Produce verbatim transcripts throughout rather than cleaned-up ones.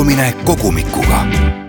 kohtumine kogumikuga.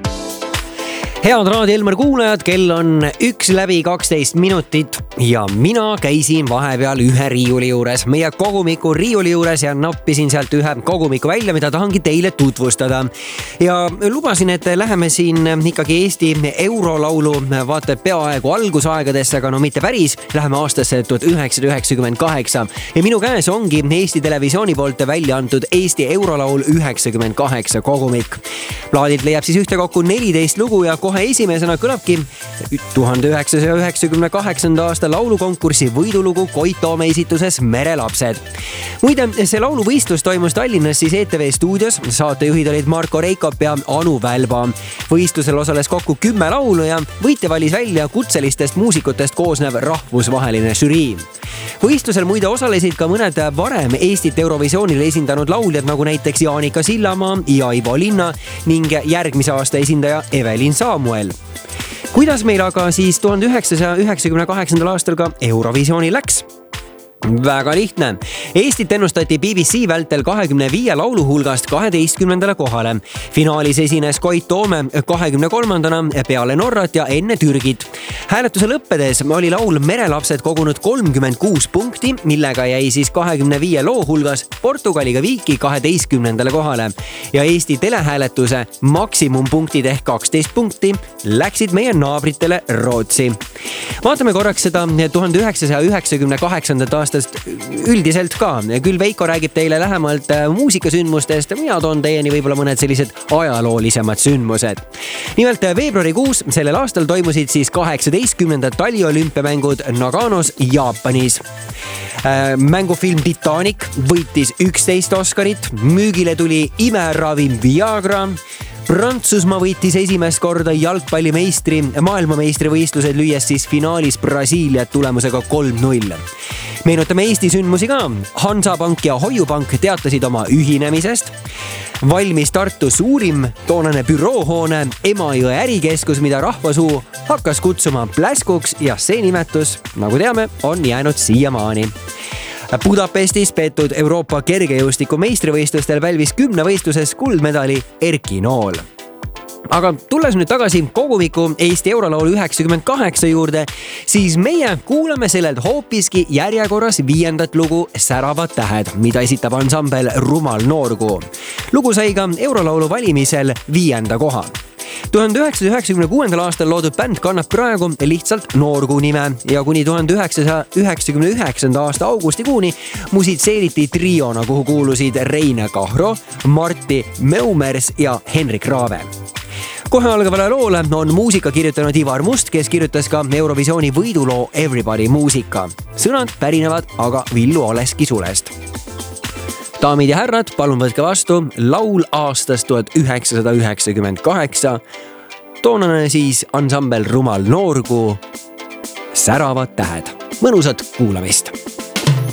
Head Raadio Elmar kuulajad, kell on üks läbi kaksteist minutit ja mina käisin vahepeal ühe riiuli juures, meie kogumiku riiuli juures ja nappisin sealt ühe kogumiku välja, mida tahangi teile tutvustada. Ja lubasin, et läheme siin ikkagi Eesti eurolaulu vaata peaaegu algusaegadesse, aga no mitte päris, läheme aastasse tuhat üheksasada üheksakümmend kaheksa. Ja minu käes ongi Eesti Televisiooni poolt välja antud Eesti eurolaul üheksakümmend kaheksa kogumik. Plaadilt leiab siis ühtekokku neliteist lugu ja kohe esimesena kõlabki tuhat üheksasada üheksakümne kaheksanda aasta laulukonkursi võidulugu Koit Toome esituses Merelapsed. Muide, see lauluvõistlus toimus Tallinnas siis E T V stuudios. Saatejuhid olid Marko Reikop ja Anu Välba. Võistlusel osales kokku kümme laulu ja võitja valis välja kutselistest muusikutest koosnev rahvusvaheline žürii. Võistlusel muide osalesid ka mõned varem Eestit Eurovisioonil esindanud lauljad, nagu näiteks Jaanika Sillamaa ja Ivo Linna ning järgmise aasta esindaja Evelin Samuel. Kuidas meil aga siis tuhat üheksasada üheksakümne kaheksandal aastal ka Eurovisiooni läks? Väga lihtne. Eestit ennustati B B C vältel kahekümne viie laulu hulgast kaheteistkümnendale kohale. Finaalis esines Koit Toome kahekümne kolmandana peale Norrat ja enne Türgit. Hääletuse lõppedes oli laul Merelapsed kogunud kolmkümmend kuus punkti, millega jäi siis kahekümne viie loo hulgas Portugaliga viiki kaheteistkümnendale kohale. Ja Eesti telehääletuse maksimumpunktid ehk kaksteist punkti läksid meie naabritele Rootsi. Vaatame korraks seda tuhat üheksasada üheksakümne kaheksandat aastast üldiselt ka. Küll Veiko räägib teile lähemalt muusikasündmustest, mina toon teieni võib-olla mõned sellised ajaloolisemad sündmused. Nimelt veebruarikuus sellel aastal toimusid siis kaheksateistkümnendad taliolümpiamängud Naganos, Jaapanis. Mängufilm Titanic võitis üksteist Oscarit, müügile tuli imeravim Viagra. Prantsusmaa võitis esimest korda jalgpallimeistri maailmameistrivõistlused lüües siis finaalis Brasiiliat tulemusega kolm null. Meenutame Eesti sündmusi ka. Hansapank ja Hoiupank teatasid oma ühinemisest. Valmis Tartu suurim toonane büroohoone Emajõe ärikeskus, mida rahvasuu hakkas kutsuma Pläskuks ja see nimetus, nagu teame, on jäänud siiamaani. Budapestis peetud Euroopa kergejõustiku meistrivõistlustel pälvis kümnevõistluses kuldmedali Erki Nool. Aga tulles nüüd tagasi kogumiku Eesti eurolaulu üheksakümmend kaheksa juurde, siis meie kuulame sellelt hoopiski järjekorras viiendat lugu Säravad tähed, mida esitab ansambel Rumal Noorgu. Lugu sai ka eurolaulu valimisel viienda koha. tuhat üheksasada üheksakümne kuuendal aastal loodud bänd kannab praegu lihtsalt Noorgu nime ja kuni tuhat üheksasada üheksakümne üheksanda aasta augustikuuni musitseeriti triona, kuhu kuulusid Reine Kahro, Martti Meumers ja Henrik Raave. Kohe algavale loole on muusika kirjutanud Ivar Must, kes kirjutas ka Eurovisiooni võiduloo Everybody muusika. Sõnad pärinevad aga Villu Oleski sulest. Daamid ja härrad, palun võtke vastu laul aastast tuhat üheksasada üheksakümmend kaheksa. Toonane siis ansambel Rumal Noorgu Säravad tähed. Mõnusat kuulamist!